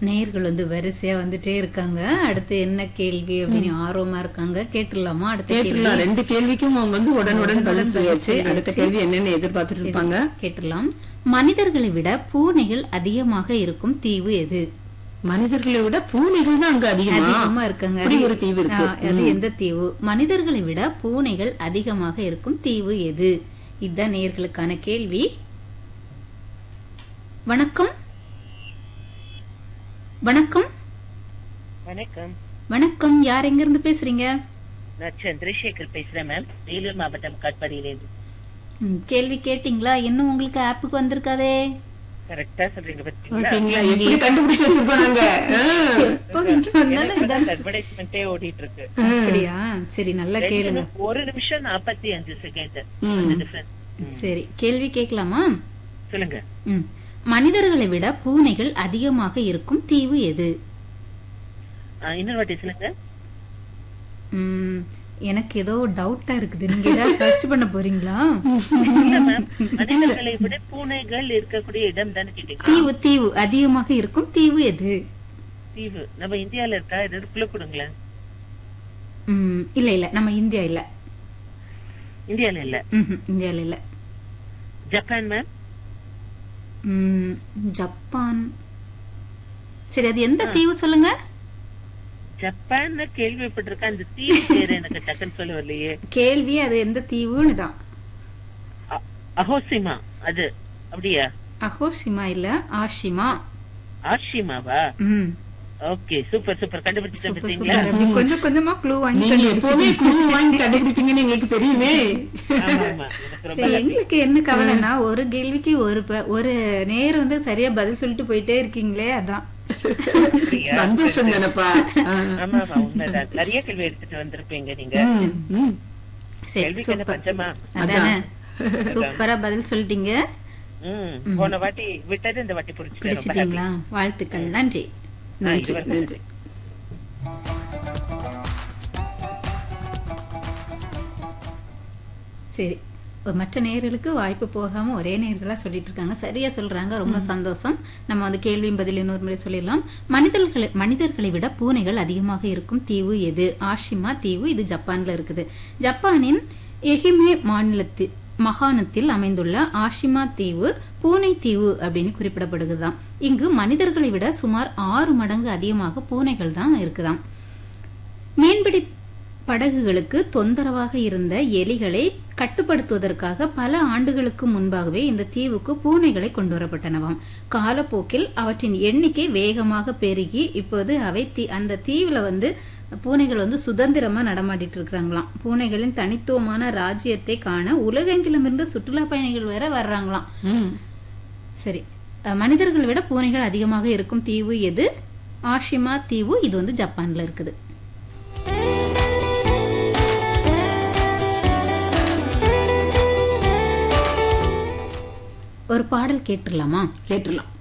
நேயர்கள் வந்து வரிசையா வந்துட்டே இருக்காங்க. அடுத்து என்ன கேள்வி அப்படின்னு ஆர்வமா இருக்காங்க. கேட்டுடலாமா? அடுத்த கேள்வி கேட்டுலாம் 2 கேள்விக்கும் அவங்க வந்து உடனுடன் பதில் சொல்லியாச்சு. அடுத்த கேள்வி என்னன்னு எதிர்பார்த்துட்டு இருப்பாங்க. கேட்டுடலாம். மனிதர்களை விட பூனைகள் அதிகமாக இருக்கும் தீவு எது? மனிதர்களை விட பூனைகள் தான் அங்க அதிகமா இருக்காங்க. அப்படி ஒரு தீவு இருக்கு. அது எந்த தீவு? மனிதர்களை விட பூனைகள் அதிகமாக இருக்கும் தீவு எது? இதுதான் நேயர்களுக்கான கேள்வி. வணக்கம். வணக்கம். வணக்கம். வணக்கம். யார் எங்க இருந்து பேசுறீங்க? நான் சந்திரசேகர் பேசுறேன் மேம், வேலூர் மாவட்டம் காட்பாடியிலிருந்து. கேள்வி கேட்டீங்களா? இன்னும் உங்களுக்கு ஆப்புக்கு வந்திருக்காதே. கரெக்டா சொல்றீங்க பாத்தீங்களா? எப்படி கண்டுபிடிச்சு வச்சிருக்கோம். அட்வர்டைஸ்மெண்டே ஓடிட்டு இருக்கு. அப்படியா? சரி, நல்லா கேளுங்க. 1 நிமிஷம் 45 செகண்ட். சரி, கேள்வி கேட்கலாமா? சொல்லுங்க. மனிதர்களை விட பூனைகள் அதிகமாக இருக்கும் தீவு எது? இன்னொரு வாட்டி சொல்லுங்க. எனக்கு ஏதோ டவுட்டா இருக்குது. நீங்க ஏதாவது சர்ச் பண்ண போறீங்களா? மனிதர்களை விட பூனைகள் இருக்கக்கூடிய இடம் தானே கேட்டீங்க. தீவு தீவு அதிகமாக இருக்கும் தீவு எது? தீவு நம்ம இந்தியால இருக்கா? ஏதாவது குழு கொடுங்களேன். இல்ல இல்ல, நம்ம இந்தியா இல்ல. இந்தியால இல்ல. இந்தியால இல்ல. Japan ma'am. ஜப்பான். சரி, அது எந்த தீவு சொல்லுங்க. ஜப்பான் கேள்விப்பட்டிருக்க. அந்த தீவு பேரு எனக்கு டக்குன்னு சொல்ல வரலையே. கேள்வி அது எந்த தீவுன்னு தான். அஹோசிமா. அது அப்படியா? அஹோசிமா இல்ல, ஆஷிமா. ஆஷிமாவா? ஓகே, சூப்பர் சூப்பர், கண்டுபிடிச்சீங்க பாத்தீங்களா? கொஞ்சம் கொஞ்சமா க்ளூ வாங்கி கண்டுபிடிப்பீங்கன்னு எங்களுக்கு தெரியுமே. எங்களுக்கு என்ன கவலைன்னா, ஒரு கேள்விக்கு ஒரு நேரம் வந்து சரியா பதில் சொல்லிட்டு போயிட்டே இருக்கீங்களே, அதான் சந்தோஷம் தானப்பா. ஆமா உண்மைதான். நிறைய கேள்வி எடுத்துட்டு வந்திருப்பீங்க நீங்க. அதானே, சூப்பரா பதில் சொல்லிட்டீங்க. போன வாட்டி விட்டது இந்த வாட்டி பிடிச்சிட்டீங்களா? வாழ்த்துக்கள். நன்றி. நன்றி. சரி, மற்ற நேயர்களுக்கு வாய்ப்பு போகாம ஒரே நேயர்களா சொல்லிட்டு இருக்காங்க. சரியா சொல்றாங்க, ரொம்ப சந்தோஷம். நம்ம வந்து கேள்வியும் பதில் இன்னொரு முறை சொல்லிடலாம். மனிதர்களை விட பூனைகள் அதிகமாக இருக்கும் தீவு எது? ஆஷிமா தீவு. இது ஜப்பான்ல இருக்குது. ஜப்பானின் எஹிமே மாகாணத்தில் அமைந்துள்ள ஆஷிமா தீவு பூனை தீவு அப்படின்னு குறிப்பிடப்படுகிறதாம். இங்கு மனிதர்களை விட சுமார் 6 மடங்கு அதிகமாக பூனைகள் தான் இருக்குதாம். மீன்பிடி படகுகளுக்கு தொந்தரவாக இருந்த எலிகளை கட்டுப்படுத்துவதற்காக பல ஆண்டுகளுக்கு முன்பாகவே இந்த தீவுக்கு பூனைகளை கொண்டு வரப்பட்டனவாம். காலப்போக்கில் அவற்றின் எண்ணிக்கை வேகமாக பெருகி இப்போது அவை அந்த தீவுல வந்து பூனைகள் வந்து சுதந்திரமா நடமாடிட்டு இருக்கிறாங்களாம். பூனைகளின் தனித்துவமான ராஜ்யத்தை காண உலகெங்கிலுமிருந்து சுற்றுலா பயணிகள் வேற வர்றாங்களாம். சரி, மனிதர்களை விட பூனைகள் அதிகமாக இருக்கும் தீவு எது? ஆஷிமா தீவு. இது வந்து ஜப்பான்ல இருக்குது. ஒரு பாடல் கேட்டுடலாமா? கேட்டுடலாம்.